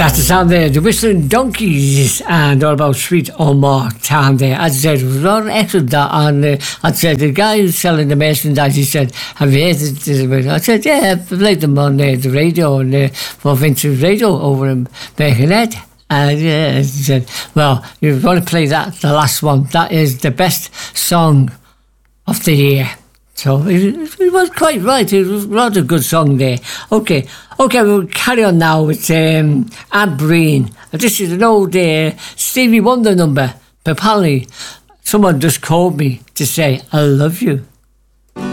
That's the sound there, the Whistling Donkeys, and all about Sweet O'More Town there. As I said, it was on extra on I said, the guy who's selling the merchandise, he said, have you heard it? I said, yeah, I've played them on the radio, for Vince's Radio over in Birkenhead. And yeah, he said, well, you want to play that, the last one, that is the best song of the year. So it was quite right. It was rather a good song there. Okay, we'll carry on now with Anne Breen. This is an old Stevie Wonder number. But apparently, someone just called me to say, I love you.